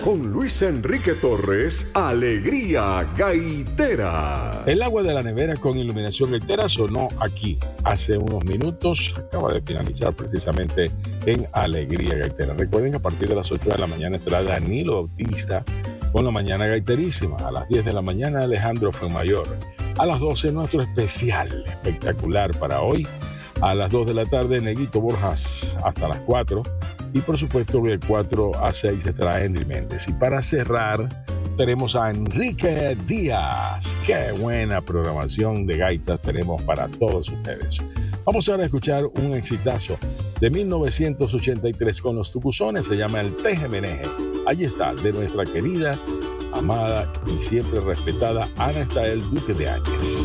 con Luis Enrique Torres, Alegría Gaitera. El agua de la nevera con iluminación gaitera sonó aquí hace unos minutos. Acaba de finalizar precisamente en Alegría Gaitera. Recuerden que a partir de las 8 de la mañana estará Danilo Bautista con la Mañana Gaiterísima. A las 10 de la mañana Alejandro Fuenmayor. A las 12 nuestro especial espectacular para hoy. A las 2 de la tarde Neguito Borjas hasta las 4. Y por supuesto de 4 a 6 estará Henry Méndez. Y para cerrar tenemos a Enrique Díaz. Qué buena programación de gaitas tenemos para todos ustedes. Vamos ahora a escuchar un exitazo de 1983 con los Tucusones. Se llama El Teje-Meneje. Allí está, de nuestra querida, amada y siempre respetada Ana Estael Duque de Áñez.